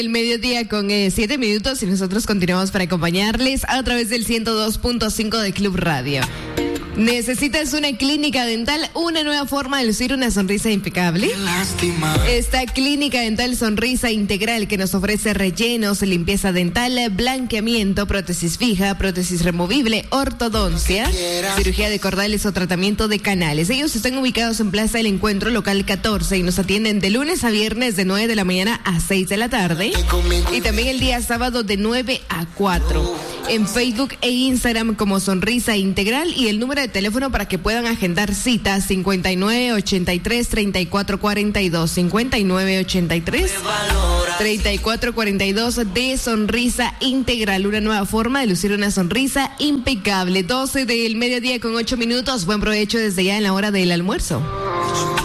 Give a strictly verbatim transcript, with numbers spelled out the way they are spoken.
El mediodía con eh, siete minutos y nosotros continuamos para acompañarles a través del ciento dos punto cinco de Club Radio. ¿Necesitas una clínica dental? ¿Una nueva forma de lucir una sonrisa impecable? Lástima. Esta clínica dental Sonrisa Integral que nos ofrece rellenos, limpieza dental, blanqueamiento, prótesis fija, prótesis removible, ortodoncia, cirugía de cordales o tratamiento de canales. Ellos están ubicados en Plaza del Encuentro, local catorce, y nos atienden de lunes a viernes de nueve de la mañana a seis de la tarde y también el día sábado de nueve a cuatro. En Facebook e Instagram como Sonrisa Integral, y el número de teléfono para que puedan agendar citas cincuenta y nueve ochenta y tres treinta y cuatro cuarenta y dos, cincuenta y nueve ochenta y tres treinta y cuatro cuarenta y dos de Sonrisa Integral, una nueva forma de lucir una sonrisa impecable. doce del mediodía con ocho minutos, buen provecho desde ya en la hora del almuerzo.